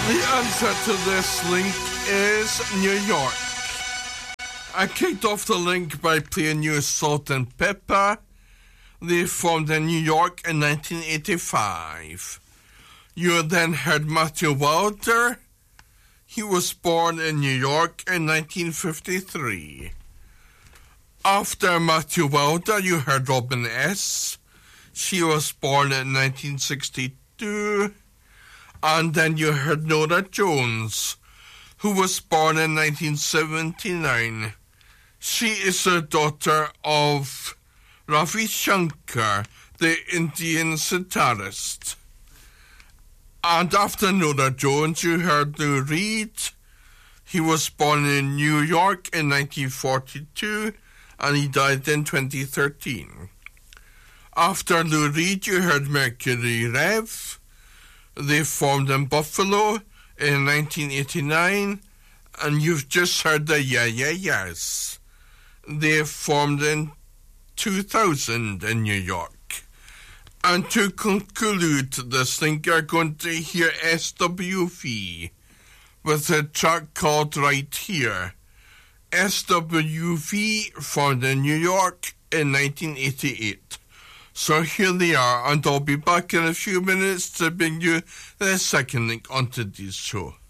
The answer to this link is New York. I kicked off the link by playing you Salt and Pepper. They formed in New York in 1985. You then heard Matthew Wilder. He was born in New York in 1953. After Matthew Wilder, you heard Robin S. She was born in 1962. And then you heard Norah Jones, who was born in 1979. She is the daughter of Ravi Shankar, the Indian sitarist. And after Norah Jones, you heard Lou Reed. He was born in New York in 1942, and he died in 2013. After Lou Reed, you heard Mercury Rev. They formed in Buffalo in 1989, and you've just heard the Yeah Yeah Yeahs. They formed in 2000 in New York. And to conclude this thing, you're going to hear SWV with a track called Right Here. SWV formed in New York in 1988. So here they are, and I'll be back in a few minutes to bring you the second link on today's show.